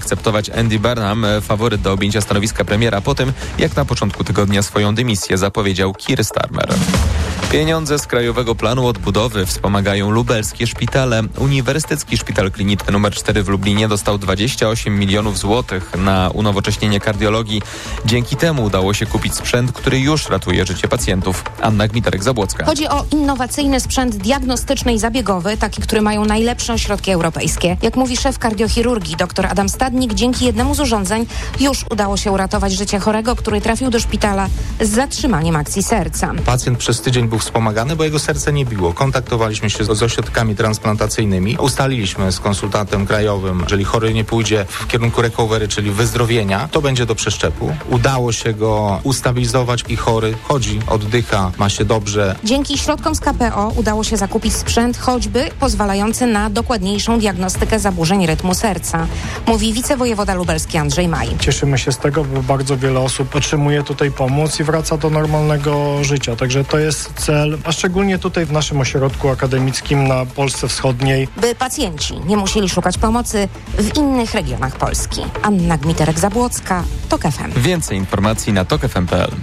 Akceptować Andy Burnham, faworyt do objęcia stanowiska premiera po tym, jak na początku tygodnia swoją dymisję zapowiedział Keir Starmer. Pieniądze z Krajowego Planu Odbudowy wspomagają lubelskie szpitale. Uniwersytecki Szpital Kliniczny nr 4 w Lublinie dostał 28 milionów złotych na unowocześnienie kardiologii. Dzięki temu udało się kupić sprzęt, który już ratuje życie pacjentów. Anna Gmiterek-Zabłocka. Chodzi o innowacyjny sprzęt diagnostyczny i zabiegowy, taki, który mają najlepsze ośrodki europejskie. Jak mówi szef kardiochirurgii dr Adam Stadnik, dzięki jednemu z urządzeń już udało się uratować życie chorego, który trafił do szpitala z zatrzymaniem akcji serca. Pacjent przez tydzień był wspomagany, bo jego serce nie biło. Kontaktowaliśmy się z ośrodkami transplantacyjnymi. Ustaliliśmy z konsultantem krajowym, jeżeli chory nie pójdzie w kierunku recovery, czyli wyzdrowienia, to będzie do przeszczepu. Udało się go ustabilizować i chory chodzi, oddycha, ma się dobrze. Dzięki środkom z KPO udało się zakupić sprzęt choćby pozwalający na dokładniejszą diagnostykę zaburzeń rytmu serca, mówi wicewojewoda lubelski Andrzej Maj. Cieszymy się z tego, bo bardzo wiele osób otrzymuje tutaj pomoc i wraca do normalnego życia. Także to jest cel, a szczególnie tutaj w naszym ośrodku akademickim na Polsce Wschodniej. By pacjenci nie musieli szukać pomocy w innych regionach Polski. Anna Gmiterek-Zabłocka, TOK FM. Więcej informacji na tokfm.pl.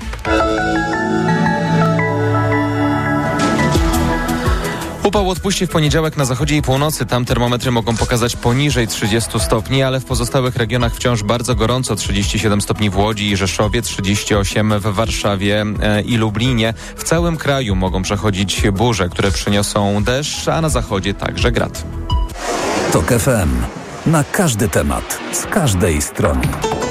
Upał odpuści w poniedziałek na zachodzie i północy. Tam termometry mogą pokazać poniżej 30 stopni, ale w pozostałych regionach wciąż bardzo gorąco. 37 stopni w Łodzi i Rzeszowie, 38 w Warszawie i Lublinie. W całym kraju mogą przechodzić burze, które przyniosą deszcz, a na zachodzie także grad. TOK FM. Na każdy temat, z każdej strony.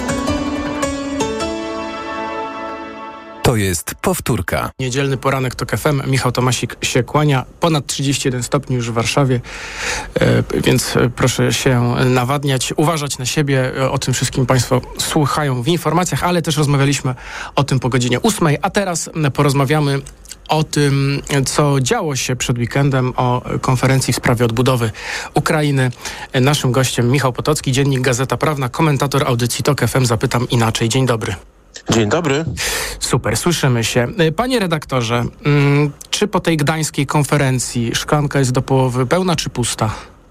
To jest powtórka. Niedzielny poranek TOK FM. Michał Tomasik się kłania. Ponad 31 stopni już w Warszawie, więc proszę się nawadniać, uważać na siebie. O tym wszystkim Państwo słuchają w informacjach, ale też rozmawialiśmy o tym po godzinie 8, a teraz porozmawiamy o tym, co działo się przed weekendem, o konferencji w sprawie odbudowy Ukrainy. Naszym gościem Michał Potocki, Dziennik Gazeta Prawna, komentator audycji TOK FM. Zapytam inaczej. Dzień dobry. Dzień dobry. Super, słyszymy się. Panie redaktorze, czy po tej gdańskiej konferencji szklanka jest do połowy pełna czy pusta?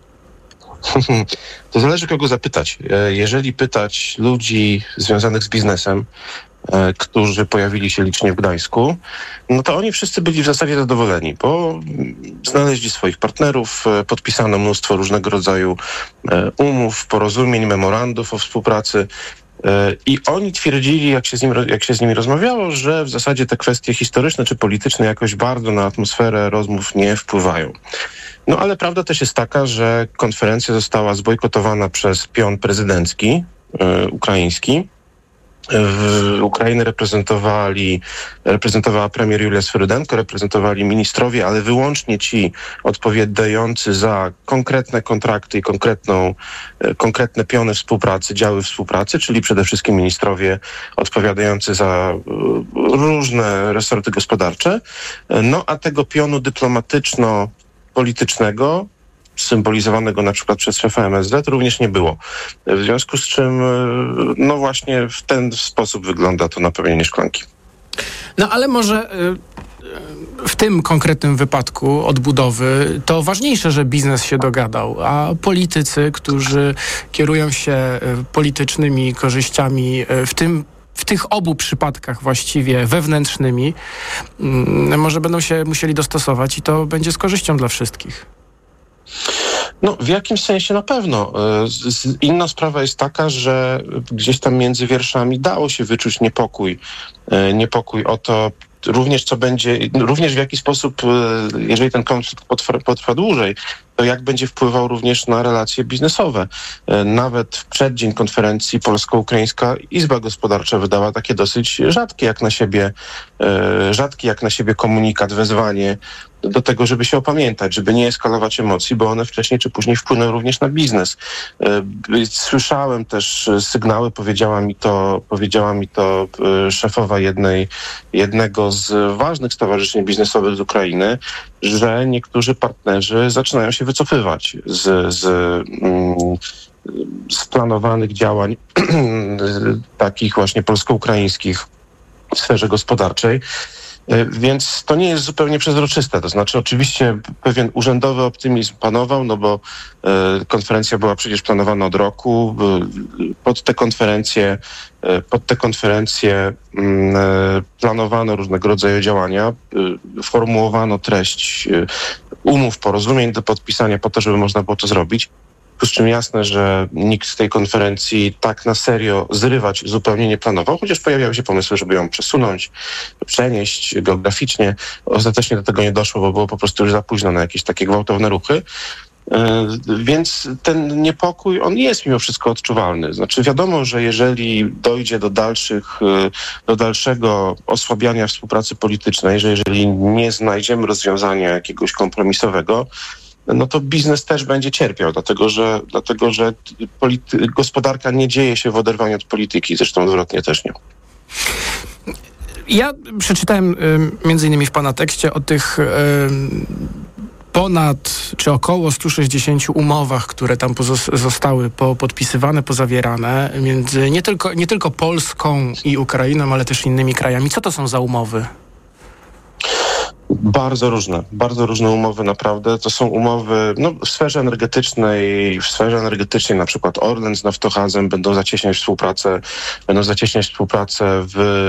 To zależy, kogo zapytać. Jeżeli pytać ludzi związanych z biznesem, którzy pojawili się licznie w Gdańsku, no to oni wszyscy byli w zasadzie zadowoleni, bo znaleźli swoich partnerów, podpisano mnóstwo różnego rodzaju umów, porozumień, memorandów o współpracy. I oni twierdzili, jak się z nimi rozmawiało, że w zasadzie te kwestie historyczne czy polityczne jakoś bardzo na atmosferę rozmów nie wpływają. No ale prawda też jest taka, że konferencja została zbojkotowana przez pion prezydencki ukraiński. Ukrainę reprezentowała premier Julia Swyrydenko, reprezentowali ministrowie, ale wyłącznie ci odpowiadający za konkretne kontrakty i konkretne piony współpracy, działy współpracy, czyli przede wszystkim ministrowie odpowiadający za różne resorty gospodarcze. No a tego pionu dyplomatyczno-politycznego, symbolizowanego na przykład przez szefa MSZ, również nie było. W związku z czym, no właśnie w ten sposób wygląda to napełnienie szklanki. No ale może w tym konkretnym wypadku odbudowy to ważniejsze, że biznes się dogadał, a politycy, którzy kierują się politycznymi korzyściami w tych obu przypadkach właściwie wewnętrznymi, może będą się musieli dostosować i to będzie z korzyścią dla wszystkich. No, w jakimś sensie na pewno. Inna sprawa jest taka, że gdzieś tam między wierszami dało się wyczuć niepokój o to, również co będzie, również w jaki sposób, jeżeli ten konflikt potrwa dłużej, to jak będzie wpływał również na relacje biznesowe. Nawet w przeddzień konferencji polsko-ukraińska Izba Gospodarcza wydała takie dosyć rzadki jak na siebie komunikat, wezwanie do tego, żeby się opamiętać, żeby nie eskalować emocji, bo one wcześniej czy później wpłyną również na biznes. Słyszałem też sygnały, powiedziała mi to szefowa jednego z ważnych stowarzyszeń biznesowych z Ukrainy, że niektórzy partnerzy zaczynają się wycofywać z planowanych działań takich właśnie polsko-ukraińskich w sferze gospodarczej. Więc to nie jest zupełnie przezroczyste. To znaczy oczywiście pewien urzędowy optymizm panował, no bo konferencja była przecież planowana od roku. Pod te konferencje planowano różnego rodzaju działania, formułowano treść umów, porozumień do podpisania po to, żeby można było to zrobić. Z czym jasne, że nikt z tej konferencji tak na serio zrywać zupełnie nie planował, chociaż pojawiały się pomysły, żeby ją przesunąć, przenieść geograficznie. Ostatecznie do tego nie doszło, bo było po prostu już za późno na jakieś takie gwałtowne ruchy. Więc ten niepokój, on jest mimo wszystko odczuwalny. Znaczy wiadomo, że jeżeli dojdzie do dalszego osłabiania współpracy politycznej, że jeżeli nie znajdziemy rozwiązania jakiegoś kompromisowego, no to biznes też będzie cierpiał, dlatego że gospodarka nie dzieje się w oderwaniu od polityki, zresztą odwrotnie też nie. Ja przeczytałem między innymi w pana tekście o tych ponad czy około 160 umowach, które tam zostały podpisywane, pozawierane między nie tylko Polską i Ukrainą, ale też innymi krajami. Co to są za umowy? Bardzo różne umowy naprawdę. To są umowy w sferze energetycznej. W sferze energetycznej na przykład Orlen z Naftogazem będą zacieśniać współpracę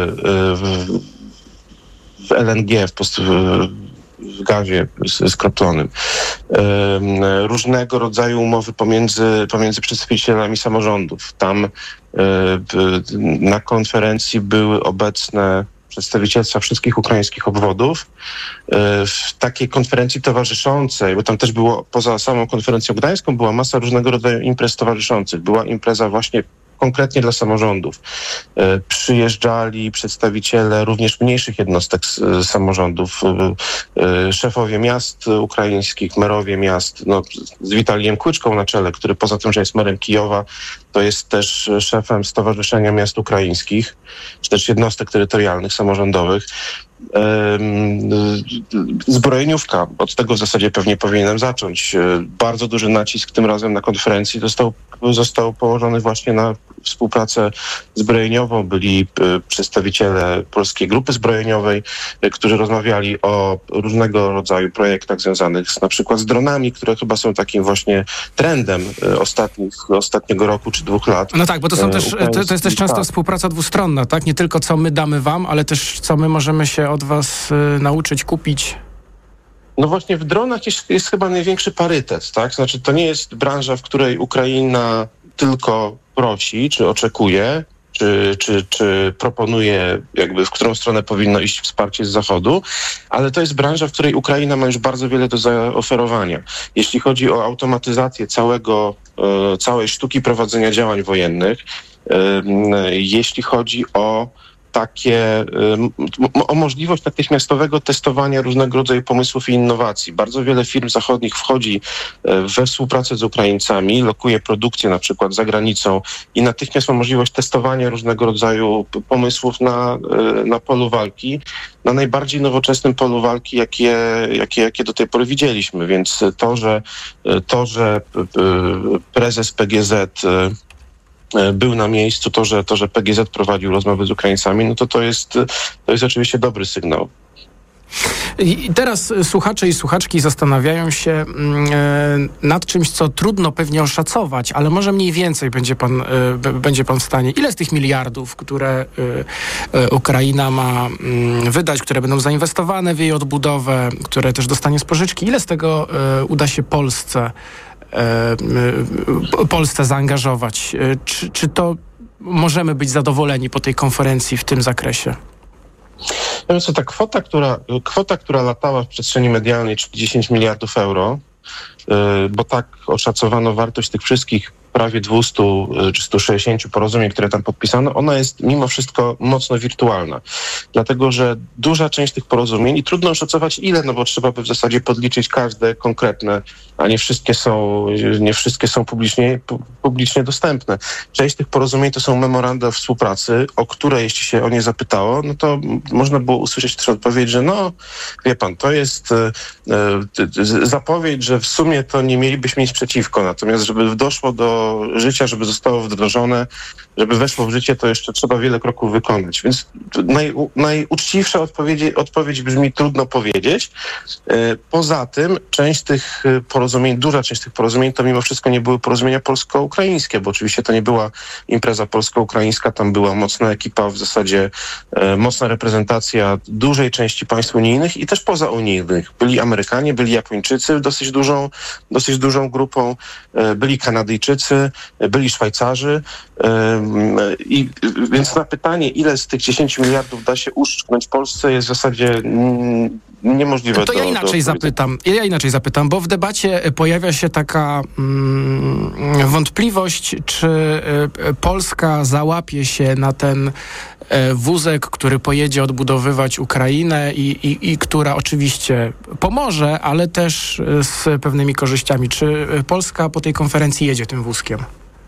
w LNG, w gazie skroplonym. Różnego rodzaju umowy pomiędzy przedstawicielami samorządów. Tam na konferencji były obecne przedstawicielstwa wszystkich ukraińskich obwodów. W takiej konferencji towarzyszącej, bo tam też było, poza samą konferencją gdańską, była masa różnego rodzaju imprez towarzyszących. Była impreza właśnie konkretnie dla samorządów. Przyjeżdżali przedstawiciele również mniejszych jednostek samorządów, szefowie miast ukraińskich, merowie miast, z Witalijem Kłyczką na czele, który poza tym, że jest merem Kijowa, to jest też szefem Stowarzyszenia Miast Ukraińskich, czy też jednostek terytorialnych, samorządowych. Zbrojeniówka, od tego w zasadzie pewnie powinienem zacząć. Bardzo duży nacisk tym razem na konferencji został położony właśnie na współpracę zbrojeniową. Byli przedstawiciele Polskiej Grupy Zbrojeniowej, którzy rozmawiali o różnego rodzaju projektach związanych na przykład z dronami, które chyba są takim właśnie trendem ostatniego roku czy 2 lat. No tak, bo to jest też często współpraca dwustronna, tak? Nie tylko co my damy wam, ale też co my możemy się od was nauczyć, kupić. No właśnie w dronach jest chyba największy parytet, tak? Znaczy to nie jest branża, w której Ukraina tylko prosi, czy oczekuje, czy proponuje, jakby w którą stronę powinno iść wsparcie z Zachodu, ale to jest branża, w której Ukraina ma już bardzo wiele do zaoferowania. Jeśli chodzi o automatyzację całej sztuki prowadzenia działań wojennych, jeśli chodzi o możliwość natychmiastowego testowania różnego rodzaju pomysłów i innowacji. Bardzo wiele firm zachodnich wchodzi we współpracę z Ukraińcami, lokuje produkcję na przykład za granicą i natychmiast ma możliwość testowania różnego rodzaju pomysłów na polu walki, na najbardziej nowoczesnym polu walki, jakie do tej pory widzieliśmy. Więc to, że prezes PGZ był na miejscu, to, że PGZ prowadził rozmowy z Ukraińcami, no to jest oczywiście dobry sygnał. I teraz słuchacze i słuchaczki zastanawiają się nad czymś, co trudno pewnie oszacować, ale może mniej więcej będzie pan w stanie. Ile z tych miliardów, które Ukraina ma wydać, które będą zainwestowane w jej odbudowę, które też dostanie z pożyczki, ile z tego uda się Polsce zaangażować? Czy to możemy być zadowoleni po tej konferencji w tym zakresie? No co, ta kwota, która latała w przestrzeni medialnej, czyli 10 miliardów euro, bo tak oszacowano wartość tych wszystkich prawie 200 czy 160 porozumień, które tam podpisano, ona jest mimo wszystko mocno wirtualna. Dlatego, że duża część tych porozumień, i trudno oszacować ile, no bo trzeba by w zasadzie podliczyć każde konkretne, a nie wszystkie są publicznie dostępne. Część tych porozumień to są memoranda współpracy, o które jeśli się o nie zapytało, no to można było usłyszeć też odpowiedź, że no, wie pan, to jest zapowiedź, że w sumie to nie mielibyśmy nic przeciwko, natomiast żeby doszło do życia, żeby zostało wdrożone, żeby weszło w życie, to jeszcze trzeba wiele kroków wykonać. Więc najuczciwsza odpowiedź brzmi trudno powiedzieć. Poza tym duża część tych porozumień to mimo wszystko nie były porozumienia polsko-ukraińskie, bo oczywiście to nie była impreza polsko-ukraińska, tam była mocna ekipa, w zasadzie mocna reprezentacja dużej części państw unijnych i też pozaunijnych. Byli Amerykanie, byli Japończycy dosyć dużą grupą, byli Kanadyjczycy, byli Szwajcarzy. Więc na pytanie, ile z tych 10 miliardów da się uszczknąć Polsce, jest w zasadzie niemożliwe. To ja inaczej zapytam, bo w debacie pojawia się taka wątpliwość, czy Polska załapie się na ten wózek, który pojedzie odbudowywać Ukrainę i która oczywiście pomoże, ale też z pewnymi korzyściami. Czy Polska po tej konferencji jedzie tym wózkiem?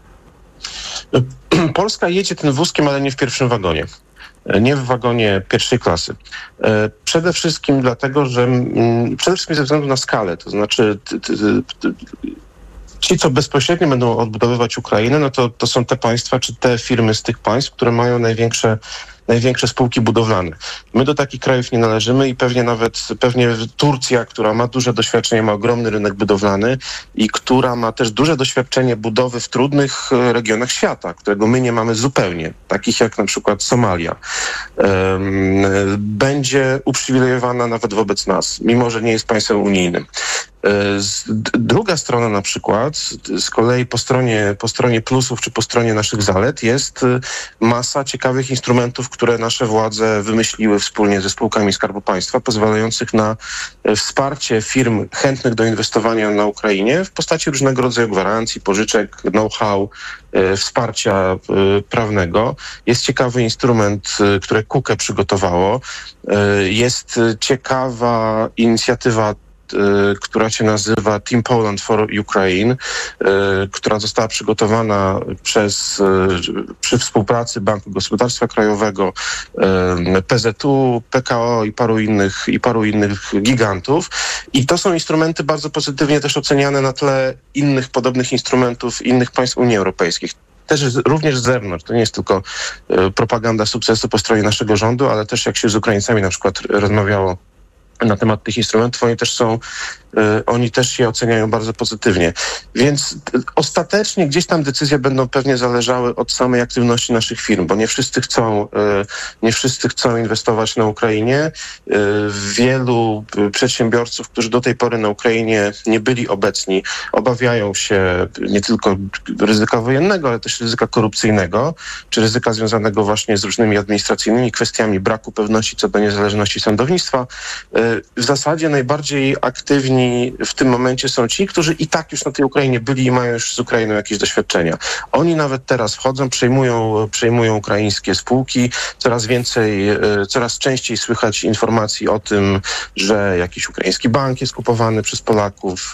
Polska jedzie tym wózkiem, ale nie w pierwszym wagonie. Nie w wagonie pierwszej klasy. Przede wszystkim dlatego, że ze względu na skalę, to znaczy ci, co bezpośrednio będą odbudowywać Ukrainę, no to są te państwa, czy te firmy z tych państw, które mają największe spółki budowlane. My do takich krajów nie należymy i pewnie Turcja, która ma duże doświadczenie, ma ogromny rynek budowlany i która ma też duże doświadczenie budowy w trudnych regionach świata, którego my nie mamy zupełnie, takich jak na przykład Somalia, będzie uprzywilejowana nawet wobec nas, mimo że nie jest państwem unijnym. Druga strona na przykład, z kolei po stronie plusów czy po stronie naszych zalet jest masa ciekawych instrumentów, które nasze władze wymyśliły wspólnie ze spółkami Skarbu Państwa, pozwalających na wsparcie firm chętnych do inwestowania na Ukrainie w postaci różnego rodzaju gwarancji, pożyczek, know-how, wsparcia prawnego. Jest ciekawy instrument, który KUKE przygotowało. Jest ciekawa inicjatywa, która się nazywa Team Poland for Ukraine, która została przygotowana przy współpracy Banku Gospodarstwa Krajowego, PZU, PKO i paru innych gigantów. I to są instrumenty bardzo pozytywnie też oceniane na tle innych podobnych instrumentów innych państw Unii Europejskiej. Też również z zewnątrz. To nie jest tylko propaganda sukcesu po stronie naszego rządu, ale też jak się z Ukraińcami na przykład rozmawiało na temat tych instrumentów, oni też je oceniają bardzo pozytywnie. Więc ostatecznie gdzieś tam decyzje będą pewnie zależały od samej aktywności naszych firm, bo nie wszyscy chcą inwestować na Ukrainie. Wielu przedsiębiorców, którzy do tej pory na Ukrainie nie byli obecni, obawiają się nie tylko ryzyka wojennego, ale też ryzyka korupcyjnego, czy ryzyka związanego właśnie z różnymi administracyjnymi kwestiami braku pewności co do niezależności sądownictwa. W zasadzie najbardziej aktywni w tym momencie są ci, którzy i tak już na tej Ukrainie byli i mają już z Ukrainą jakieś doświadczenia. Oni nawet teraz wchodzą, przejmują ukraińskie spółki. Coraz częściej słychać informacji o tym, że jakiś ukraiński bank jest kupowany przez Polaków.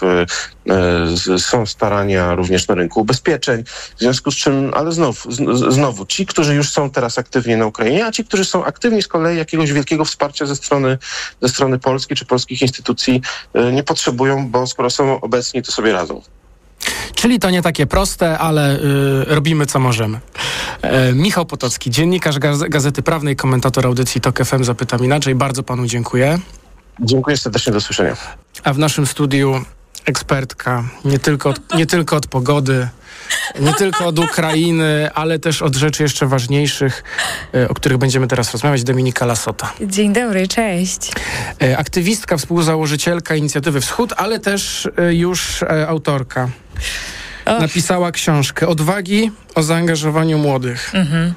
Są starania również na rynku ubezpieczeń. W związku z czym, ale znowu ci, którzy już są teraz aktywni na Ukrainie, a ci, którzy są aktywni z kolei jakiegoś wielkiego wsparcia ze strony Polski czy polskich instytucji nie potrzebują, bo skoro są obecni, to sobie radzą. Czyli to nie takie proste, ale robimy co możemy. Michał Potocki, dziennikarz Gazety Prawnej, komentator audycji TOK FM Zapytam Inaczej. Bardzo panu dziękuję. Dziękuję serdecznie, do usłyszenia. A w naszym studiu ekspertka nie tylko od pogody, nie tylko od Ukrainy, ale też od rzeczy jeszcze ważniejszych, o których będziemy teraz rozmawiać, Dominika Lasota. Dzień dobry, cześć. Aktywistka, współzałożycielka Inicjatywy Wschód, ale też już autorka. Napisała książkę Odwagi o zaangażowaniu młodych. Mhm.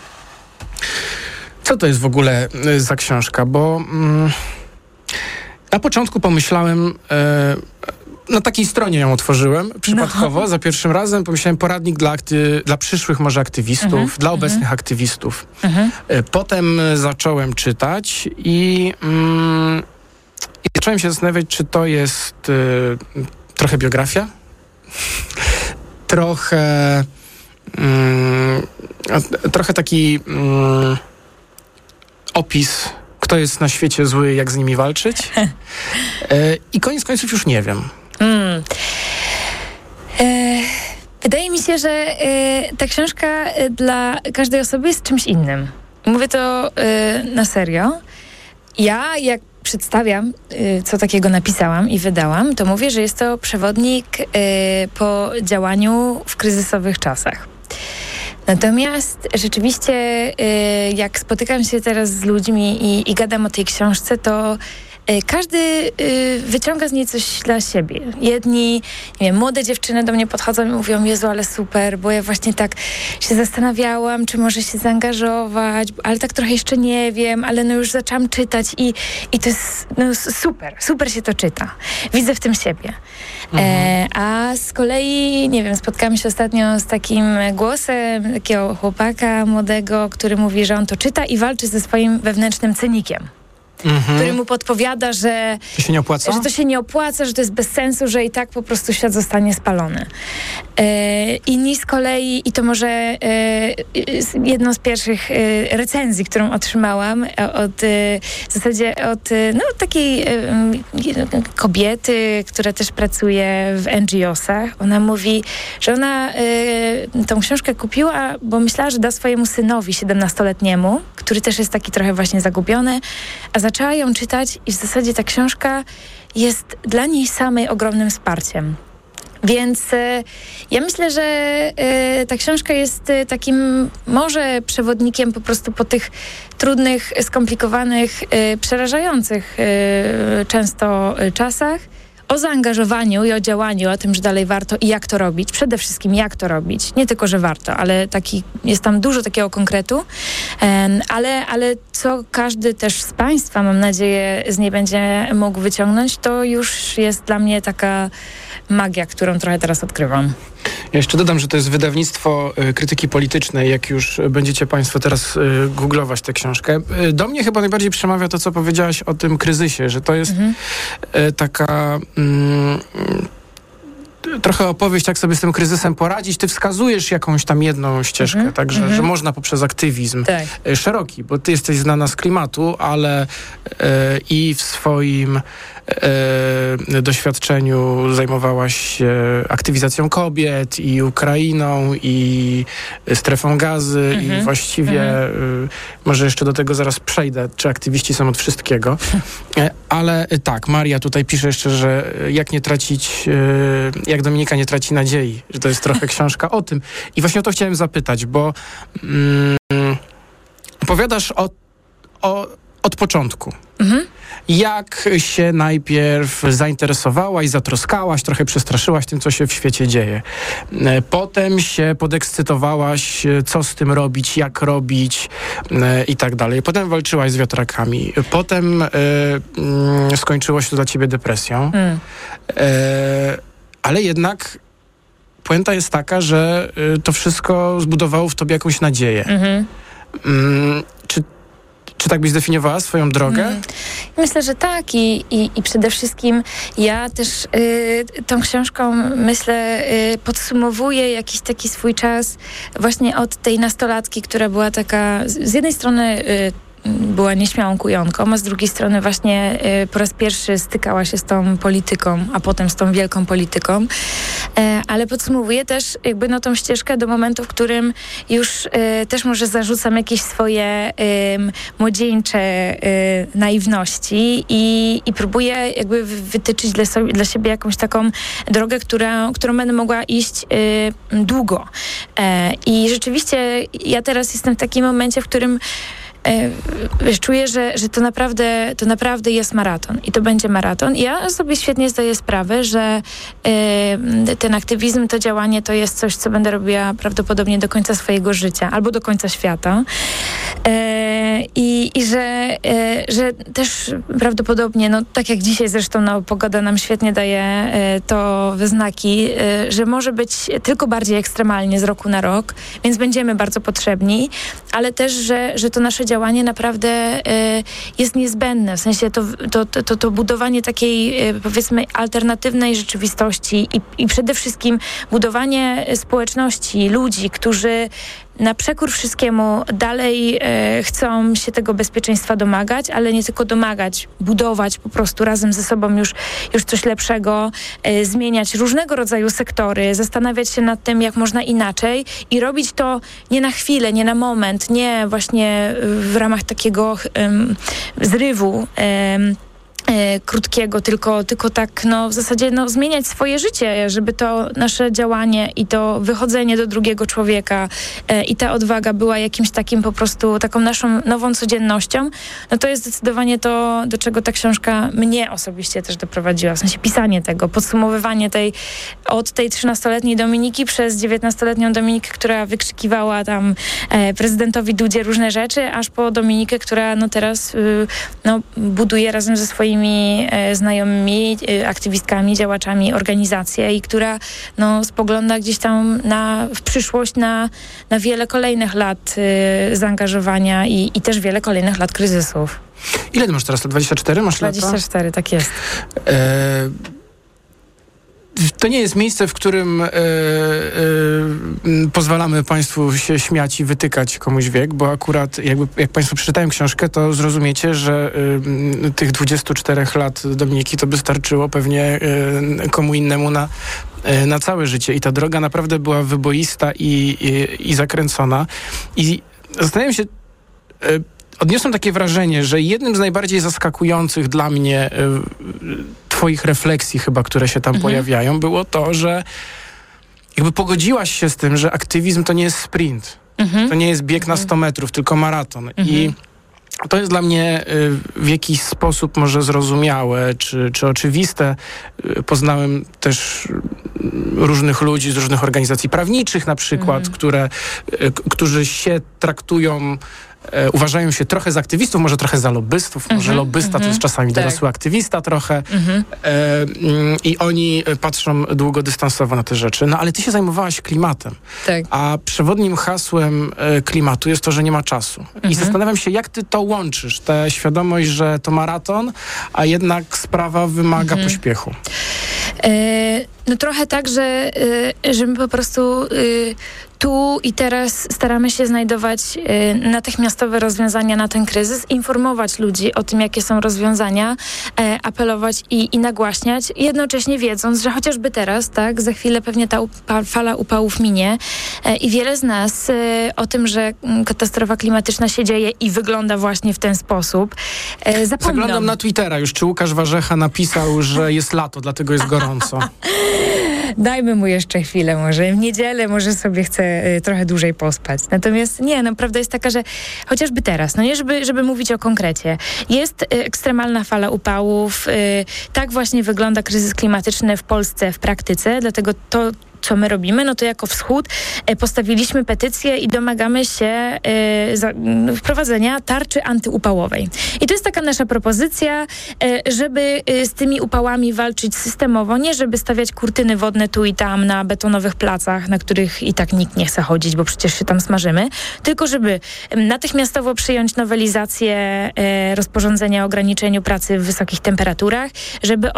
Co to jest w ogóle za książka? Bo na początku pomyślałem... Na takiej stronie ją otworzyłem przypadkowo, za pierwszym razem. Pomyślałem poradnik dla przyszłych może aktywistów, dla obecnych aktywistów. Potem zacząłem czytać i zacząłem się zastanawiać, czy to jest trochę biografia, trochę taki opis, kto jest na świecie zły, jak z nimi walczyć. I koniec końców już nie wiem. Wydaje mi się, się, że ta książka dla każdej osoby jest czymś innym. Mówię to na serio. Ja, jak przedstawiam, co takiego napisałam i wydałam, to mówię, że jest to przewodnik po działaniu w kryzysowych czasach. Natomiast rzeczywiście, jak spotykam się teraz z ludźmi i gadam o tej książce, to każdy wyciąga z niej coś dla siebie. Jedni, nie wiem, młode dziewczyny do mnie podchodzą i mówią: Jezu, ale super, bo ja właśnie tak się zastanawiałam, czy może się zaangażować, ale tak trochę jeszcze nie wiem, ale no już zaczęłam czytać i to jest super się to czyta. Widzę w tym siebie. A z kolei, nie wiem, spotkałam się ostatnio z takim głosem takiego chłopaka młodego, który mówi, że on to czyta i walczy ze swoim wewnętrznym cynikiem. Który mu podpowiada, że to się nie opłaca? Że to się nie opłaca, że to jest bez sensu, że i tak po prostu świat zostanie spalony. Inni z kolei, i to może jedną z pierwszych recenzji, którą otrzymałam w zasadzie od takiej kobiety, która też pracuje w NGO-sach. Ona mówi, że ona tą książkę kupiła, bo myślała, że da swojemu synowi 17-letniemu, który też jest taki trochę właśnie zagubiony, a zaczęła ją czytać i w zasadzie ta książka jest dla niej samej ogromnym wsparciem. Więc ja myślę, że ta książka jest takim może przewodnikiem po prostu po tych trudnych, skomplikowanych, przerażających często czasach, o zaangażowaniu i o działaniu, o tym, że dalej warto i jak to robić. Przede wszystkim jak to robić. Nie tylko, że warto, ale jest tam dużo takiego konkretu. Ale co każdy też z Państwa, mam nadzieję, z niej będzie mógł wyciągnąć, to już jest dla mnie taka magia, którą trochę teraz odkrywam. Ja jeszcze dodam, że to jest wydawnictwo krytyki politycznej, jak już będziecie Państwo teraz googlować tę książkę. Do mnie chyba najbardziej przemawia to, co powiedziałaś o tym kryzysie, że to jest taka trochę opowieść, jak sobie z tym kryzysem poradzić. Ty wskazujesz jakąś tam jedną ścieżkę, także że można poprzez aktywizm szeroki, bo ty jesteś znana z klimatu, ale i w swoim doświadczeniu zajmowałaś się aktywizacją kobiet i Ukrainą i strefą gazy i właściwie może jeszcze do tego zaraz przejdę, czy aktywiści są od wszystkiego. Ale tak, Maria tutaj pisze jeszcze, że jak Dominika nie traci nadziei, że to jest trochę książka o tym. I właśnie o to chciałem zapytać, bo opowiadasz od początku. Jak się najpierw zainteresowałaś, zatroskałaś, trochę przestraszyłaś tym, co się w świecie dzieje. Potem się podekscytowałaś, co z tym robić, jak robić i tak dalej. Potem walczyłaś z wiatrakami. Potem skończyło się to dla ciebie depresją. Ale jednak puenta jest taka, że to wszystko zbudowało w tobie jakąś nadzieję. Czy tak byś zdefiniowała swoją drogę? Myślę, że tak i przede wszystkim ja też tą książką, myślę, podsumowuję jakiś taki swój czas właśnie od tej nastolatki, która była taka z jednej strony była nieśmiałą kujonką, a z drugiej strony właśnie po raz pierwszy stykała się z tą polityką, a potem z tą wielką polityką. Ale podsumowuję też jakby tą ścieżkę do momentu, w którym już też może zarzucam jakieś swoje młodzieńcze naiwności i próbuję jakby wytyczyć dla siebie jakąś taką drogę, którą będę mogła iść długo. I rzeczywiście ja teraz jestem w takim momencie, w którym czuję, że to naprawdę jest maraton i to będzie maraton. Ja sobie świetnie zdaję sprawę, że ten aktywizm, to działanie to jest coś, co będę robiła prawdopodobnie do końca swojego życia albo do końca świata. I że też prawdopodobnie, tak jak dzisiaj zresztą pogoda nam świetnie daje to we znaki, że może być tylko bardziej ekstremalnie z roku na rok, więc będziemy bardzo potrzebni, ale też, że to nasze działanie naprawdę jest niezbędne. W sensie to budowanie takiej, powiedzmy, alternatywnej rzeczywistości i przede wszystkim budowanie społeczności, ludzi, którzy na przekór wszystkiemu dalej chcą się tego bezpieczeństwa domagać, ale nie tylko domagać, budować po prostu razem ze sobą już coś lepszego, zmieniać różnego rodzaju sektory, zastanawiać się nad tym, jak można inaczej i robić to nie na chwilę, nie na moment, nie właśnie w ramach takiego zrywu krótkiego, tylko tak w zasadzie zmieniać swoje życie, żeby to nasze działanie i to wychodzenie do drugiego człowieka i ta odwaga była jakimś takim po prostu taką naszą nową codziennością, to jest zdecydowanie to, do czego ta książka mnie osobiście też doprowadziła. W sensie pisanie tego, podsumowywanie od tej 13-letniej Dominiki przez 19-letnią Dominikę, która wykrzykiwała tam prezydentowi Dudzie różne rzeczy, aż po Dominikę, która teraz buduje razem ze swoimi znajomymi, aktywistkami, działaczami organizację i która spogląda gdzieś tam w przyszłość na wiele kolejnych lat zaangażowania i też wiele kolejnych lat kryzysów. Ile ty masz teraz? 24 masz 24, lata? Tak jest. To nie jest miejsce, w którym pozwalamy państwu się śmiać i wytykać komuś wiek, bo akurat jak państwo przeczytają książkę, to zrozumiecie, że tych 24 lat Dominiki to by starczyło pewnie komu innemu na całe życie. I ta droga naprawdę była wyboista i zakręcona. I zastanawiam się, odniosłem takie wrażenie, że jednym z najbardziej zaskakujących dla mnie twoich refleksji chyba, które się tam pojawiają, było to, że jakby pogodziłaś się z tym, że aktywizm to nie jest sprint. To nie jest bieg na 100 metrów, tylko maraton. I to jest dla mnie w jakiś sposób może zrozumiałe, czy oczywiste. Poznałem też różnych ludzi z różnych organizacji prawniczych na przykład, którzy się traktują, uważają się trochę za aktywistów, może trochę za lobbystów, może lobbysta to jest czasami dorosły aktywista trochę i oni patrzą długodystansowo na te rzeczy. Ale ty się zajmowałaś klimatem, a przewodnim hasłem klimatu jest to, że nie ma czasu. I zastanawiam się, jak ty to łączysz, tę świadomość, że to maraton, a jednak sprawa wymaga pośpiechu. Trochę tak, że my po prostu tu i teraz staramy się znajdować natychmiastowe rozwiązania na ten kryzys, informować ludzi o tym, jakie są rozwiązania, apelować i nagłaśniać, jednocześnie wiedząc, że chociażby teraz, za chwilę pewnie ta fala upałów minie i wiele z nas o tym, że katastrofa klimatyczna się dzieje i wygląda właśnie w ten sposób, zapomną. Zaglądam na Twittera już, czy Łukasz Warzecha napisał, że jest lato, dlatego jest gorąco. Dajmy mu jeszcze chwilę może. W niedzielę może sobie chce trochę dłużej pospać. Natomiast prawda jest taka, że chociażby teraz, nie żeby mówić o konkrecie, jest ekstremalna fala upałów. Tak właśnie wygląda kryzys klimatyczny w Polsce w praktyce, dlatego to, co my robimy, to jako Wschód postawiliśmy petycję i domagamy się wprowadzenia tarczy antyupałowej. I to jest taka nasza propozycja, żeby z tymi upałami walczyć systemowo, nie żeby stawiać kurtyny wodne tu i tam na betonowych placach, na których i tak nikt nie chce chodzić, bo przecież się tam smażymy, tylko żeby natychmiastowo przyjąć nowelizację rozporządzenia o ograniczeniu pracy w wysokich temperaturach, żeby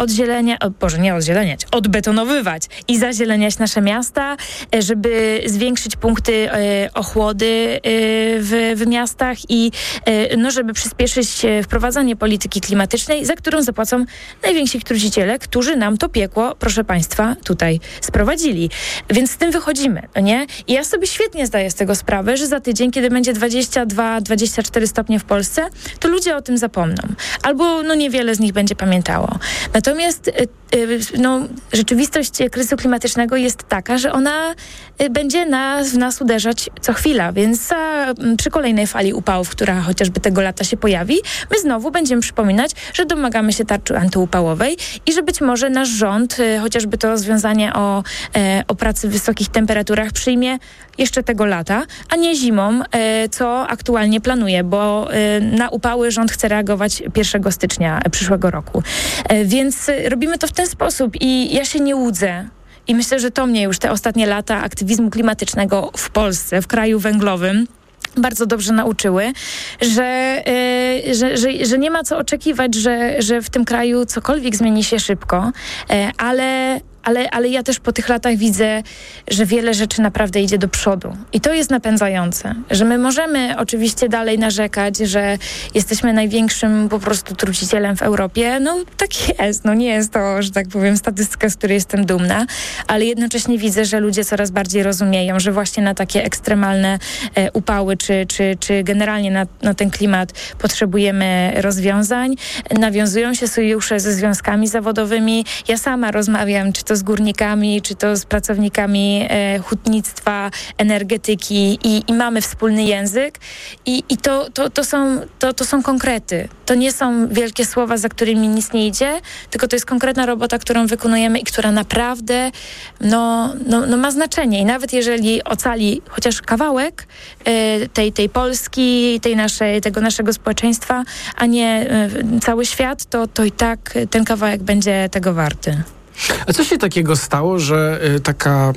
odbetonowywać i zazieleniać nasze miasta, żeby zwiększyć punkty ochłody w miastach i żeby przyspieszyć wprowadzanie polityki klimatycznej, za którą zapłacą najwięksi truciciele, którzy nam to piekło, proszę państwa, tutaj sprowadzili. Więc z tym wychodzimy, nie? I ja sobie świetnie zdaję z tego sprawę, że za tydzień, kiedy będzie 22-24 stopnie w Polsce, to ludzie o tym zapomną. Albo niewiele z nich będzie pamiętało. Natomiast rzeczywistość kryzysu klimatycznego jest taka, że ona będzie w nas uderzać co chwila, więc przy kolejnej fali upałów, która chociażby tego lata się pojawi, my znowu będziemy przypominać, że domagamy się tarczy antyupałowej i że być może nasz rząd, chociażby to rozwiązanie o pracy w wysokich temperaturach przyjmie jeszcze tego lata, a nie zimą, co aktualnie planuje, bo na upały rząd chce reagować 1 stycznia przyszłego roku. Więc robimy to w ten sposób i ja się nie łudzę. I myślę, że to mnie już te ostatnie lata aktywizmu klimatycznego w Polsce, w kraju węglowym, bardzo dobrze nauczyły, że nie ma co oczekiwać, że w tym kraju cokolwiek zmieni się szybko, ale ale ja też po tych latach widzę, że wiele rzeczy naprawdę idzie do przodu. I to jest napędzające, że my możemy oczywiście dalej narzekać, że jesteśmy największym po prostu trucicielem w Europie. No tak jest, nie jest to, że tak powiem, statystyka, z której jestem dumna, ale jednocześnie widzę, że ludzie coraz bardziej rozumieją, że właśnie na takie ekstremalne upały, czy generalnie na ten klimat potrzebujemy rozwiązań. Nawiązują się sojusze ze związkami zawodowymi. Ja sama rozmawiam, czy to z górnikami, czy to z pracownikami hutnictwa, energetyki i mamy wspólny język. I to są konkrety. To nie są wielkie słowa, za którymi nic nie idzie, tylko to jest konkretna robota, którą wykonujemy i która naprawdę ma znaczenie. I nawet jeżeli ocali chociaż kawałek tej Polski, tego naszego społeczeństwa, a nie cały świat, to i tak ten kawałek będzie tego warty. A co się takiego stało, że taka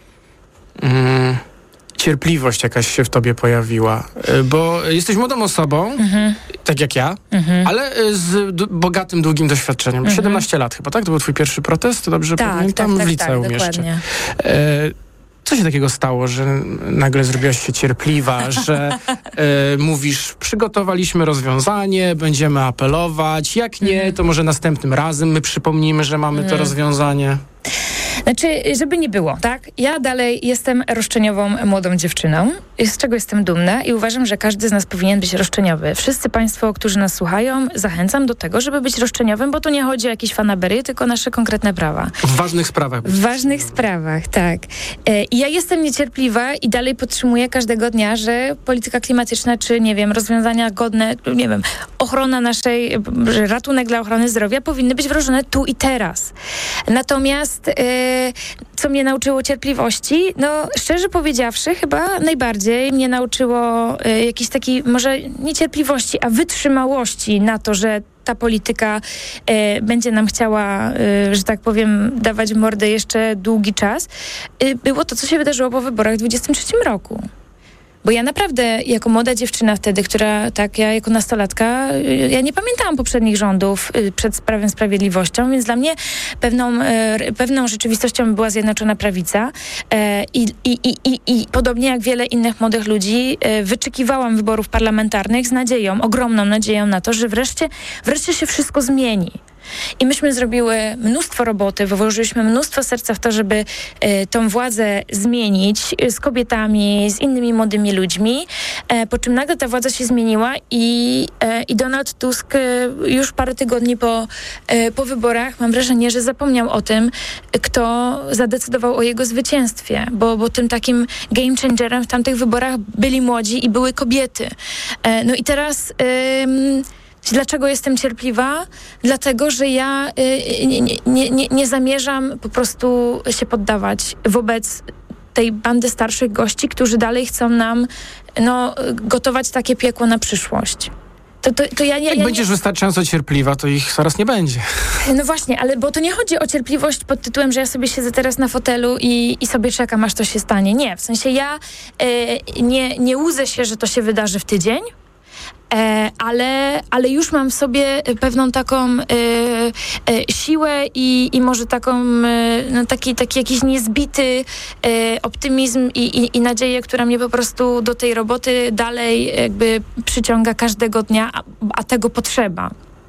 cierpliwość jakaś się w tobie pojawiła? Bo jesteś młodą osobą, tak jak ja, ale z bogatym, długim doświadczeniem. 17 lat chyba, tak? To był twój pierwszy protest? Dobrze pamiętam? W liceum jeszcze. Co się takiego stało, że nagle zrobiłaś się cierpliwa, że mówisz, przygotowaliśmy rozwiązanie, będziemy apelować, jak nie, to może następnym razem my przypomnimy, że mamy to rozwiązanie? Znaczy, żeby nie było, tak? Ja dalej jestem roszczeniową młodą dziewczyną, z czego jestem dumna i uważam, że każdy z nas powinien być roszczeniowy. Wszyscy państwo, którzy nas słuchają, zachęcam do tego, żeby być roszczeniowym, bo tu nie chodzi o jakieś fanaberie, tylko o nasze konkretne prawa. W ważnych sprawach. W ważnych sprawach, tak. I ja jestem niecierpliwa i dalej podtrzymuję każdego dnia, że polityka klimatyczna, czy nie wiem, rozwiązania godne, nie wiem, ochrona naszej, ratunek dla ochrony zdrowia powinny być wdrożone tu i teraz. Natomiast co mnie nauczyło cierpliwości? No, szczerze powiedziawszy, chyba najbardziej mnie nauczyło jakiejś takiej, może nie cierpliwości, a wytrzymałości na to, że ta polityka będzie nam chciała, że tak powiem, dawać mordę jeszcze długi czas. Było to, co się wydarzyło po wyborach w 2023 roku. Bo ja naprawdę, jako młoda dziewczyna wtedy, ja jako nastolatka, ja nie pamiętałam poprzednich rządów przed Prawem Sprawiedliwością, więc dla mnie pewną rzeczywistością była Zjednoczona Prawica i podobnie jak wiele innych młodych ludzi wyczekiwałam wyborów parlamentarnych z nadzieją, ogromną nadzieją na to, że wreszcie się wszystko zmieni. I myśmy zrobiły mnóstwo roboty, wyłożyliśmy mnóstwo serca w to, żeby tą władzę zmienić z kobietami, z innymi młodymi ludźmi, po czym nagle ta władza się zmieniła i Donald Tusk już parę tygodni po wyborach, mam wrażenie, że zapomniał o tym, kto zadecydował o jego zwycięstwie, bo tym takim game changerem w tamtych wyborach byli młodzi i były kobiety. No i teraz... Dlaczego jestem cierpliwa? Dlatego, że ja nie zamierzam po prostu się poddawać wobec tej bandy starszych gości, którzy dalej chcą nam gotować takie piekło na przyszłość. Jak będziesz wystarczająco cierpliwa, to ich coraz nie będzie. No właśnie, ale bo to nie chodzi o cierpliwość pod tytułem, że ja sobie siedzę teraz na fotelu i sobie czekam, aż to się stanie. Nie, w sensie ja nie łudzę się, że to się wydarzy w tydzień, ale już mam w sobie pewną taką siłę i może taką taki jakiś niezbity optymizm i nadzieję, która mnie po prostu do tej roboty dalej jakby przyciąga każdego dnia, a tego potrzeba.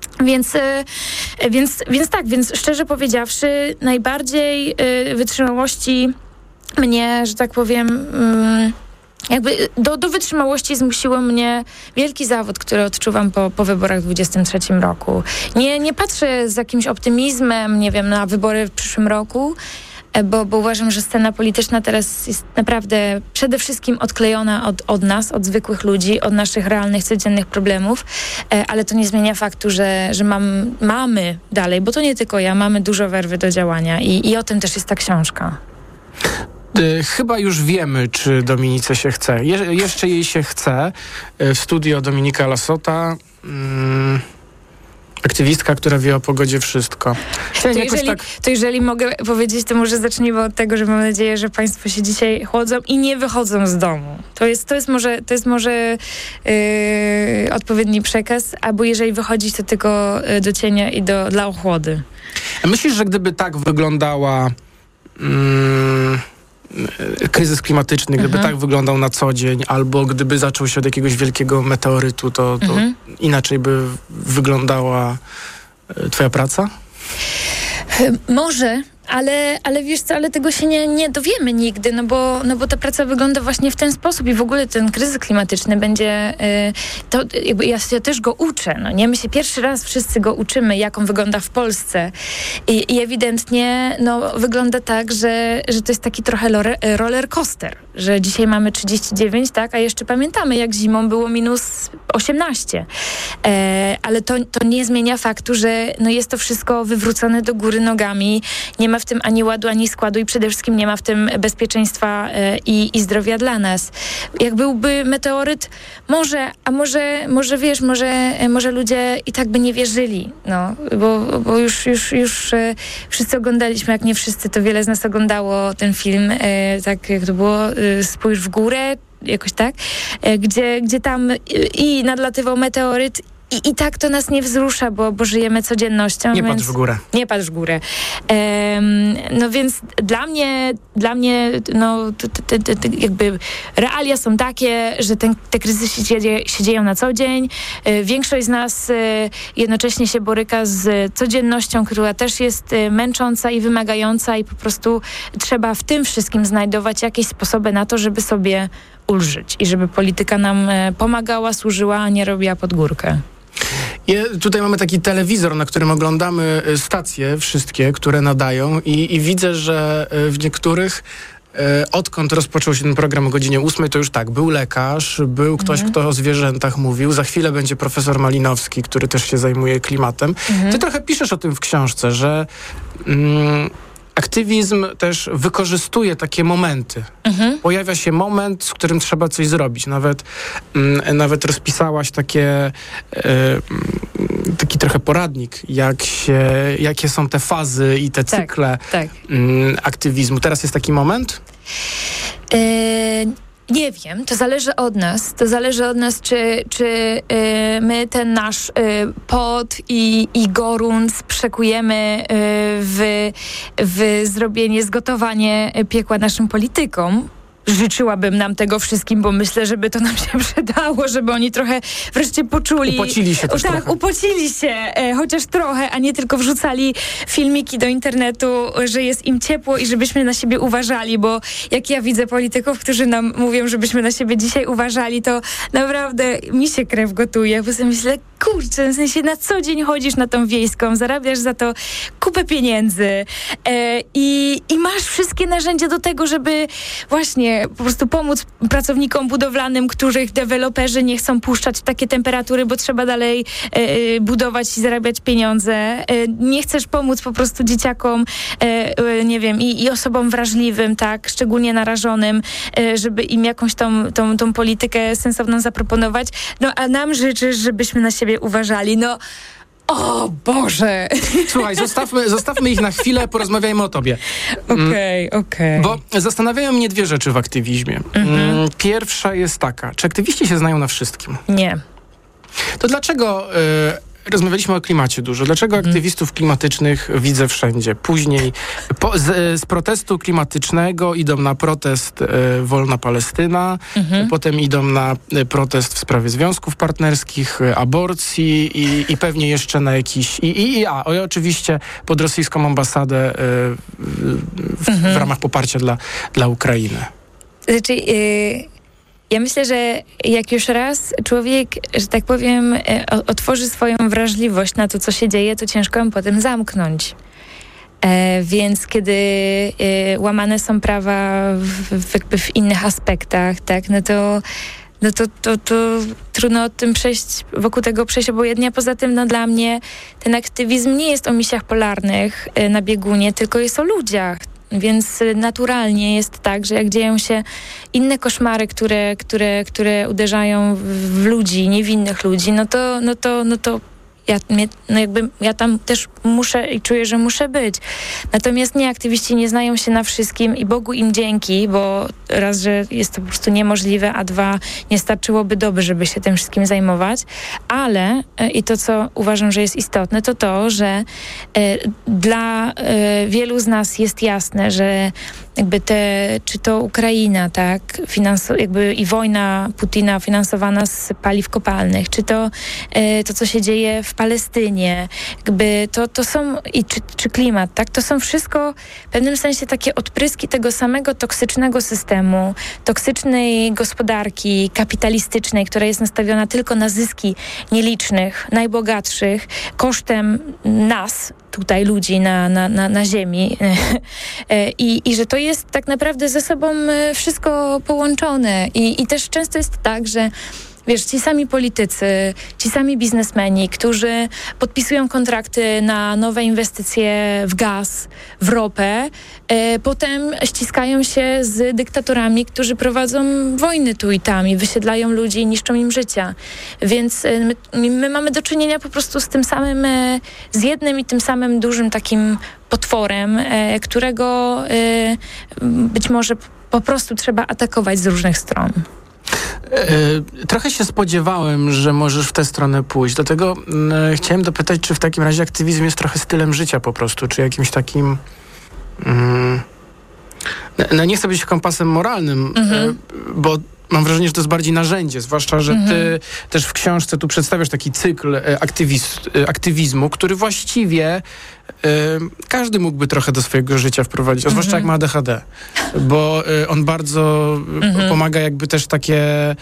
Więc szczerze powiedziawszy, najbardziej wytrzymałości mnie, że tak powiem... Jakby do wytrzymałości zmusiło mnie wielki zawód, który odczuwam po wyborach w 2023 roku. Nie patrzę z jakimś optymizmem, nie wiem, na wybory w przyszłym roku, bo uważam, że scena polityczna teraz jest naprawdę przede wszystkim odklejona od nas, od zwykłych ludzi, od naszych realnych, codziennych problemów, ale to nie zmienia faktu, że mamy dalej, bo to nie tylko ja, mamy dużo werwy do działania i o tym też jest ta książka. Chyba już wiemy, czy Dominice się chce. Jeszcze jej się chce. W studio Dominika Lasota, aktywistka, która wie o pogodzie wszystko. To jeżeli mogę powiedzieć, to może zacznijmy od tego, że mam nadzieję, że państwo się dzisiaj chłodzą i nie wychodzą z domu. To jest może odpowiedni przekaz, albo jeżeli wychodzić, to tylko do cienia i dla ochłody. A myślisz, że gdyby tak wyglądała kryzys klimatyczny, gdyby tak wyglądał na co dzień, albo gdyby zaczął się od jakiegoś wielkiego meteorytu, to inaczej by wyglądała twoja praca? Może, ale wiesz co, ale tego się nie dowiemy nigdy, no bo ta praca wygląda właśnie w ten sposób i w ogóle ten kryzys klimatyczny będzie, to jakby ja też go uczę, no nie? My się pierwszy raz wszyscy go uczymy, jak on wygląda w Polsce i ewidentnie wygląda tak, że to jest taki trochę roller coaster, że dzisiaj mamy 39, tak, a jeszcze pamiętamy, jak zimą było minus 18, ale to nie zmienia faktu, że jest to wszystko wywrócone do góry nogami, nie ma w tym ani ładu, ani składu i przede wszystkim nie ma w tym bezpieczeństwa i zdrowia dla nas. Jak byłby meteoryt, może wiesz, może ludzie i tak by nie wierzyli, bo już wszyscy oglądaliśmy, jak nie wszyscy, to wiele z nas oglądało ten film, tak jak to było, Spójrz w górę, jakoś tak, gdzie tam i nadlatywał meteoryt, i tak to nas nie wzrusza, bo żyjemy codziennością. Nie patrz w górę. Nie patrz w górę. Więc dla mnie jakby realia są takie, że te kryzysy się dzieją na co dzień. Większość z nas jednocześnie się boryka z codziennością, która też jest męcząca i wymagająca i po prostu trzeba w tym wszystkim znajdować jakieś sposoby na to, żeby sobie ulżyć i żeby polityka nam pomagała, służyła, a nie robiła pod górkę. Tutaj mamy taki telewizor, na którym oglądamy stacje wszystkie, które nadają i widzę, że w niektórych odkąd rozpoczął się ten program o godzinie 8, to już tak, był lekarz, był ktoś, kto o zwierzętach mówił, za chwilę będzie profesor Malinowski, który też się zajmuje klimatem. Ty trochę piszesz o tym w książce, że aktywizm też wykorzystuje takie momenty. Pojawia się moment, z którym trzeba coś zrobić. Nawet rozpisałaś taki trochę poradnik, jakie są te fazy i te cykle aktywizmu. Teraz jest taki moment? Nie wiem, to zależy od nas. To zależy od nas, czy my ten nasz pot i gorąc przekujemy w zrobienie, zgotowanie piekła naszym politykom. Życzyłabym nam tego wszystkim, bo myślę, żeby to nam się przydało, żeby oni trochę wreszcie poczuli. Upocili się też trochę. Tak, upocili się, chociaż trochę, a nie tylko wrzucali filmiki do internetu, że jest im ciepło i żebyśmy na siebie uważali, bo jak ja widzę polityków, którzy nam mówią, żebyśmy na siebie dzisiaj uważali, to naprawdę mi się krew gotuje, bo sobie myślę, kurczę, w sensie na co dzień chodzisz na tą wiejską, zarabiasz za to kupę pieniędzy i masz wszystkie narzędzia do tego, żeby właśnie po prostu pomóc pracownikom budowlanym, których deweloperzy nie chcą puszczać w takie temperatury, bo trzeba dalej budować i zarabiać pieniądze. Nie chcesz pomóc po prostu dzieciakom, nie wiem, i osobom wrażliwym, tak, szczególnie narażonym, żeby im jakąś tą politykę sensowną zaproponować. A nam życzysz, żebyśmy na siebie uważali. O Boże! Słuchaj, zostawmy ich na chwilę, porozmawiajmy o tobie. Okej. Bo zastanawiają mnie dwie rzeczy w aktywizmie. Pierwsza jest taka, czy aktywiści się znają na wszystkim? Nie. To dlaczego... Rozmawialiśmy o klimacie dużo. Dlaczego aktywistów klimatycznych widzę wszędzie? Później z protestu klimatycznego idą na protest Wolna Palestyna, potem idą na protest w sprawie związków partnerskich, aborcji i pewnie jeszcze na jakiś... I oczywiście pod rosyjską ambasadę w ramach poparcia dla Ukrainy. Znaczy... Ja myślę, że jak już raz człowiek, że tak powiem, otworzy swoją wrażliwość na to, co się dzieje, to ciężko ją potem zamknąć. Więc kiedy łamane są prawa w innych aspektach, tak, to trudno wokół tego przejść obojętnie. Poza tym, dla mnie ten aktywizm nie jest o misjach polarnych na biegunie, tylko jest o ludziach. Więc naturalnie jest tak, że jak dzieją się inne koszmary, które uderzają w ludzi, niewinnych ludzi, no to ja tam też muszę i czuję, że muszę być. Natomiast aktywiści nie znają się na wszystkim i Bogu im dzięki, bo raz, że jest to po prostu niemożliwe, a dwa, nie starczyłoby doby, żeby się tym wszystkim zajmować, ale i to, co uważam, że jest istotne, to to, że dla wielu z nas jest jasne, że jakby czy to Ukraina, tak, i wojna Putina finansowana z paliw kopalnych, czy to, co się dzieje w Palestynie, jakby to są, czy klimat, tak, to są wszystko w pewnym sensie takie odpryski tego samego toksycznego systemu, toksycznej gospodarki kapitalistycznej, która jest nastawiona tylko na zyski nielicznych, najbogatszych, kosztem nas, tutaj ludzi na ziemi i że to jest tak naprawdę ze sobą wszystko połączone i też często jest tak, że wiesz, ci sami politycy, ci sami biznesmeni, którzy podpisują kontrakty na nowe inwestycje w gaz, w ropę, potem ściskają się z dyktatorami, którzy prowadzą wojny tu i tam i wysiedlają ludzi i niszczą im życia. Więc my mamy do czynienia po prostu z tym samym, z jednym i tym samym dużym takim potworem, którego być może po prostu trzeba atakować z różnych stron. Trochę się spodziewałem, że możesz w tę stronę pójść. Dlatego chciałem dopytać, czy w takim razie aktywizm jest trochę stylem życia po prostu, czy jakimś takim... nie chcę być kompasem moralnym, bo mam wrażenie, że to jest bardziej narzędzie, zwłaszcza, że ty też w książce tu przedstawiasz taki cykl aktywizmu, który właściwie każdy mógłby trochę do swojego życia wprowadzić, a zwłaszcza jak ma ADHD, bo on bardzo pomaga jakby też takie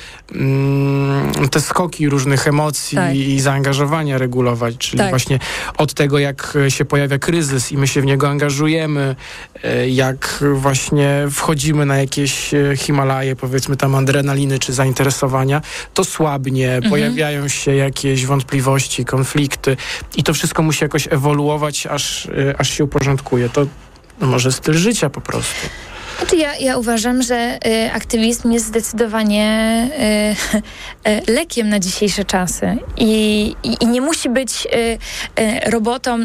te skoki różnych emocji i zaangażowania regulować, czyli właśnie od tego, jak się pojawia kryzys i my się w niego angażujemy, jak właśnie wchodzimy na jakieś Himalaje, powiedzmy tam adrenaliny czy zainteresowania, to słabnie, pojawiają się jakieś wątpliwości, konflikty i to wszystko musi jakoś ewoluować, aż się uporządkuje. To może styl życia po prostu. Znaczy ja uważam, że aktywizm jest zdecydowanie lekiem na dzisiejsze czasy i nie musi być robotą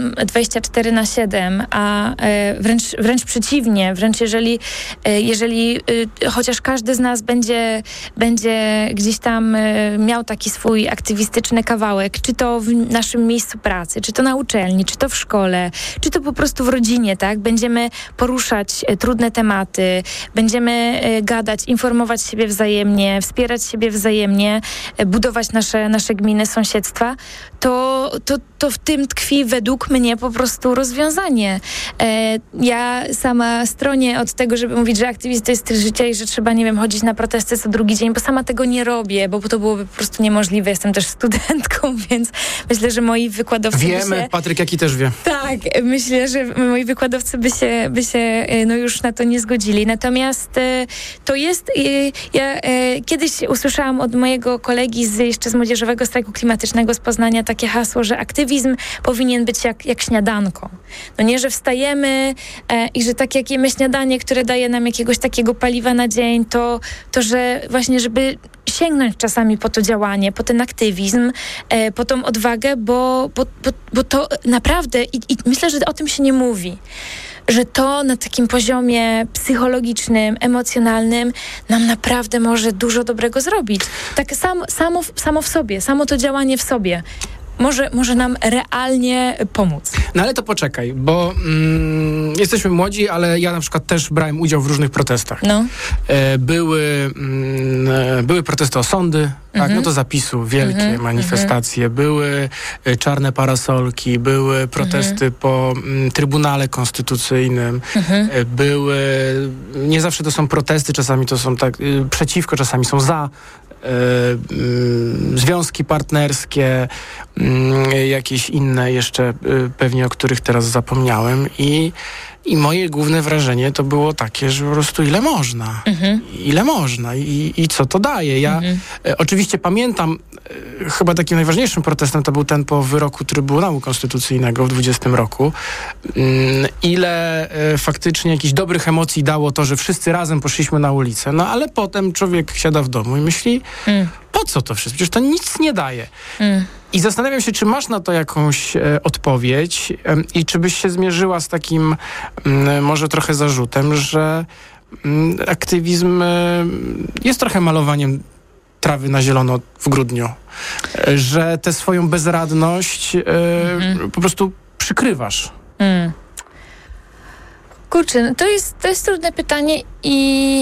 24/7, a wręcz przeciwnie, wręcz jeżeli chociaż każdy z nas będzie gdzieś tam miał taki swój aktywistyczny kawałek, czy to w naszym miejscu pracy, czy to na uczelni, czy to w szkole, czy to po prostu w rodzinie, tak? Będziemy poruszać trudne tematy, będziemy gadać, informować siebie wzajemnie, wspierać siebie wzajemnie, budować nasze gminy, sąsiedztwa, to w tym tkwi według mnie po prostu rozwiązanie. Ja sama stronię od tego, żeby mówić, że aktywizm to jest styl życia i że trzeba, nie wiem, chodzić na protesty co drugi dzień, bo sama tego nie robię, bo to byłoby po prostu niemożliwe. Jestem też studentką, więc myślę, że moi wykładowcy Wiemy, Patryk Jaki też wie. Tak, myślę, że moi wykładowcy by się no już na to nie zgodzili. Natomiast to jest... Ja kiedyś usłyszałam od mojego kolegi jeszcze z Młodzieżowego Strajku Klimatycznego z Poznania takie hasło, że aktywizm powinien być jak śniadanko. No nie, że wstajemy i że tak jak jemy śniadanie, które daje nam jakiegoś takiego paliwa na dzień, to że właśnie, żeby sięgnąć czasami po to działanie, po ten aktywizm, po tą odwagę, bo to naprawdę i myślę, że o tym się nie mówi, że to na takim poziomie psychologicznym, emocjonalnym nam naprawdę może dużo dobrego zrobić. Tak samo w sobie, samo to działanie w sobie może nam realnie pomóc. No ale to poczekaj, bo jesteśmy młodzi, ale ja na przykład też brałem udział w różnych protestach. No. Były protesty o sądy, tak, no to zapisu, wielkie manifestacje, były czarne parasolki, były protesty po Trybunale Konstytucyjnym, były, nie zawsze to są protesty, czasami to są tak przeciwko, czasami są za, związki partnerskie, jakieś inne jeszcze pewnie, o których teraz zapomniałem i moje główne wrażenie to było takie, że po prostu ile można i co to daje. Ja oczywiście pamiętam, chyba takim najważniejszym protestem to był ten po wyroku Trybunału Konstytucyjnego w 2020 roku. Ile faktycznie jakichś dobrych emocji dało to, że wszyscy razem poszliśmy na ulicę. No ale potem człowiek siada w domu i myśli, po co to wszystko? Przecież to nic nie daje. I zastanawiam się, czy masz na to jakąś odpowiedź i czy byś się zmierzyła z takim może trochę zarzutem, że aktywizm jest trochę malowaniem trawy na zielono w grudniu. Że tę swoją bezradność po prostu przykrywasz. Kurczę, no to jest trudne pytanie i...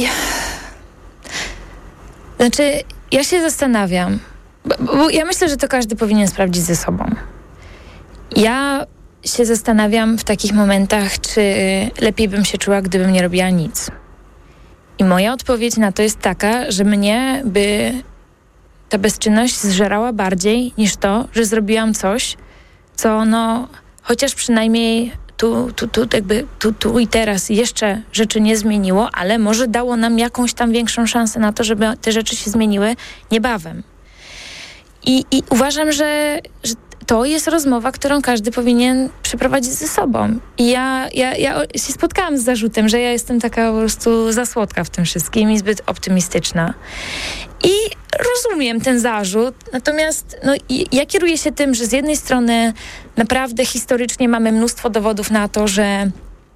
Znaczy, ja się zastanawiam, bo ja myślę, że to każdy powinien sprawdzić ze sobą. Ja się zastanawiam w takich momentach, czy lepiej bym się czuła, gdybym nie robiła nic. I moja odpowiedź na to jest taka, że mnie by ta bezczynność zżerała bardziej niż to, że zrobiłam coś, co chociaż przynajmniej tu i teraz jeszcze rzeczy nie zmieniło, ale może dało nam jakąś tam większą szansę na to, żeby te rzeczy się zmieniły niebawem. I uważam, że to jest rozmowa, którą każdy powinien przeprowadzić ze sobą. I ja się spotkałam z zarzutem, że ja jestem taka po prostu za słodka w tym wszystkim i zbyt optymistyczna. I rozumiem ten zarzut, natomiast ja kieruję się tym, że z jednej strony naprawdę historycznie mamy mnóstwo dowodów na to, że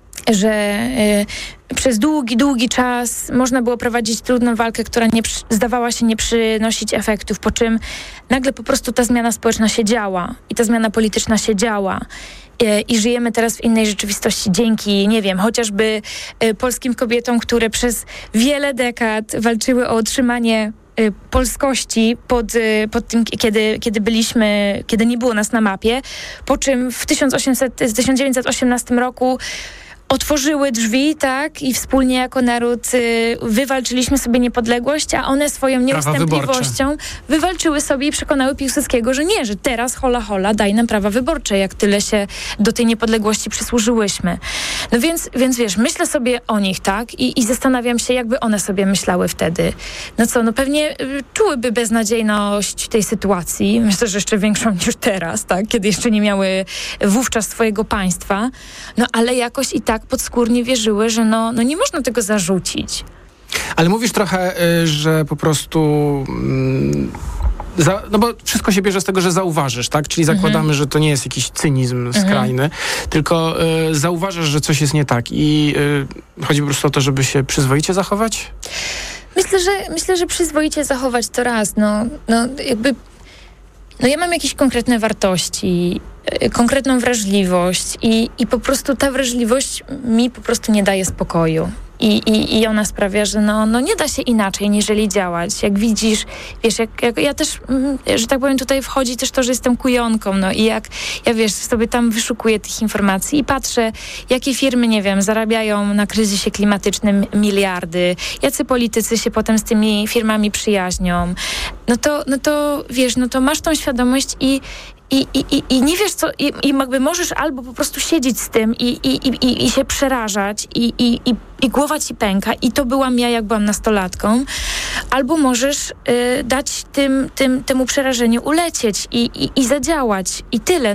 przez długi czas można było prowadzić trudną walkę, która zdawała się nie przynosić efektów, po czym nagle po prostu ta zmiana społeczna się działa i ta zmiana polityczna się działa. I żyjemy teraz w innej rzeczywistości dzięki, nie wiem, chociażby polskim kobietom, które przez wiele dekad walczyły o utrzymanie polskości pod tym, kiedy nie było nas na mapie, po czym w 1918 roku otworzyły drzwi, tak, i wspólnie jako naród wywalczyliśmy sobie niepodległość, a one swoją nieustępliwością wywalczyły sobie i przekonały Piłsudskiego, że nie, że teraz hola, daj nam prawa wyborcze, jak tyle się do tej niepodległości przysłużyłyśmy. No więc wiesz, myślę sobie o nich, tak, i zastanawiam się, jakby one sobie myślały wtedy. Pewnie czułyby beznadziejność w tej sytuacji, myślę, że jeszcze większą niż teraz, tak, kiedy jeszcze nie miały wówczas swojego państwa, ale jakoś i tak podskórnie wierzyły, że nie można tego zarzucić. Ale mówisz trochę, że po prostu... bo wszystko się bierze z tego, że zauważysz, tak? Czyli zakładamy, że to nie jest jakiś cynizm skrajny, tylko zauważasz, że coś jest nie tak i chodzi po prostu o to, żeby się przyzwoicie zachować? Myślę, że przyzwoicie zachować to raz. Ja mam jakieś konkretne wartości, konkretną wrażliwość i po prostu ta wrażliwość mi po prostu nie daje spokoju. I ona sprawia, że nie da się inaczej, niżeli działać. Jak widzisz, wiesz, jak ja też, że tak powiem, tutaj wchodzi też to, że jestem kujonką, i jak ja, wiesz, sobie tam wyszukuję tych informacji i patrzę, jakie firmy, nie wiem, zarabiają na kryzysie klimatycznym miliardy, jacy politycy się potem z tymi firmami przyjaźnią, to wiesz, to masz tą świadomość i nie wiesz co, i jakby możesz albo po prostu siedzieć z tym i się przerażać i głowa ci pęka i to byłam ja, jak byłam nastolatką, albo możesz dać temu przerażeniu ulecieć i zadziałać i tyle.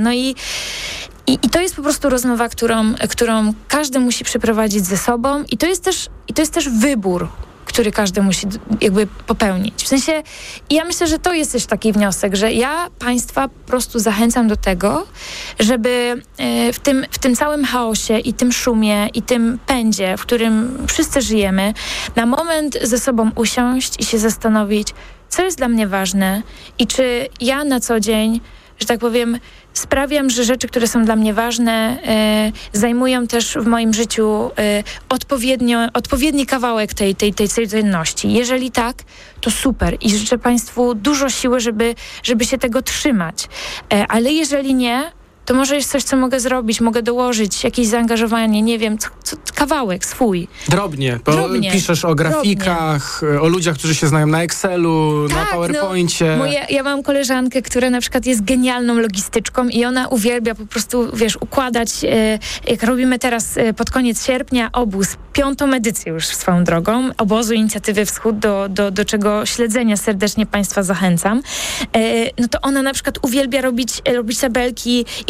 I to jest po prostu rozmowa, którą każdy musi przeprowadzić ze sobą i to jest też wybór, który każdy musi jakby popełnić. W sensie, ja myślę, że to jest też taki wniosek, że ja państwa po prostu zachęcam do tego, żeby w tym całym chaosie i tym szumie i tym pędzie, w którym wszyscy żyjemy, na moment ze sobą usiąść i się zastanowić, co jest dla mnie ważne i czy ja na co dzień, że tak powiem, sprawiam, że rzeczy, które są dla mnie ważne, zajmują też w moim życiu odpowiedni kawałek tej codzienności. Jeżeli tak, to super i życzę Państwu dużo siły, żeby się tego trzymać. Ale jeżeli nie, to może jest coś, co mogę zrobić, mogę dołożyć, jakieś zaangażowanie, nie wiem, kawałek swój. Drobnie, bo piszesz o grafikach, o ludziach, którzy się znają na Excelu, na PowerPoincie. Ja mam koleżankę, która na przykład jest genialną logistyczką i ona uwielbia po prostu, wiesz, układać, jak robimy teraz pod koniec sierpnia obóz, 5. edycję już swoją drogą, obozu Inicjatywy Wschód, do czego śledzenia serdecznie Państwa zachęcam. To ona na przykład uwielbia robić tabelki i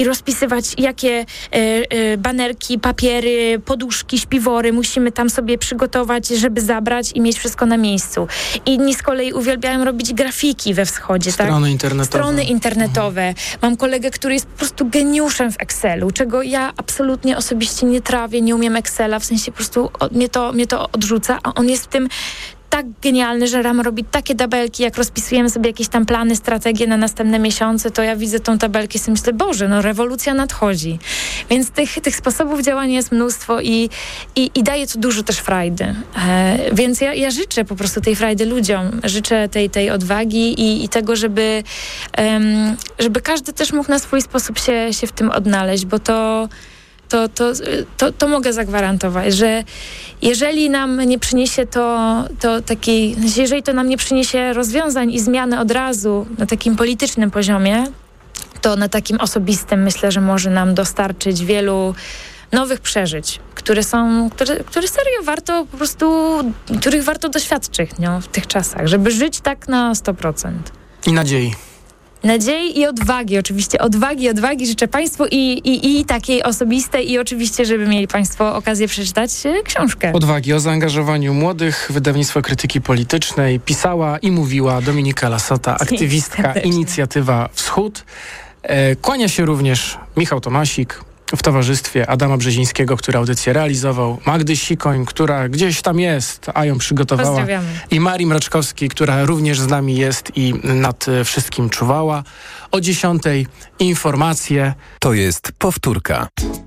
rozpisywać, jakie banerki, papiery, poduszki, śpiwory musimy tam sobie przygotować, żeby zabrać i mieć wszystko na miejscu. Inni z kolei uwielbiają robić grafiki we Wschodzie. Strony internetowe. Mam kolegę, który jest po prostu geniuszem w Excelu, czego ja absolutnie osobiście nie trawię, nie umiem Excela, w sensie po prostu mnie to odrzuca, a on jest w tym tak genialny, że Ram robi takie tabelki, jak rozpisujemy sobie jakieś tam plany, strategie na następne miesiące, to ja widzę tą tabelkę i sobie myślę, Boże, no rewolucja nadchodzi. Więc tych sposobów działania jest mnóstwo i daje to dużo też frajdy. Więc ja życzę po prostu tej frajdy ludziom, życzę tej odwagi i tego, żeby każdy też mógł na swój sposób się w tym odnaleźć, bo to mogę zagwarantować, że jeżeli nam nie przyniesie jeżeli to nam nie przyniesie rozwiązań i zmiany od razu na takim politycznym poziomie, to na takim osobistym myślę, że może nam dostarczyć wielu nowych przeżyć, które serio warto po prostu, których warto doświadczyć w tych czasach, żeby żyć tak na 100%. I nadziei. Nadziei i odwagi, oczywiście. Odwagi życzę Państwu i takiej osobistej i oczywiście, żeby mieli Państwo okazję przeczytać książkę. Odwagi o zaangażowaniu młodych. Wydawnictwo Krytyki Politycznej pisała i mówiła Dominika Lasota, aktywistka Inicjatywa Wschód. Kłania się również Michał Tomasik w towarzystwie Adama Brzezińskiego, który audycję realizował, Magdy Sikoń, która gdzieś tam jest, a ją przygotowała. Pozdrawiamy. I Marii Mraczkowskiej, która również z nami jest i nad wszystkim czuwała. O 10:00 informacje. To jest powtórka.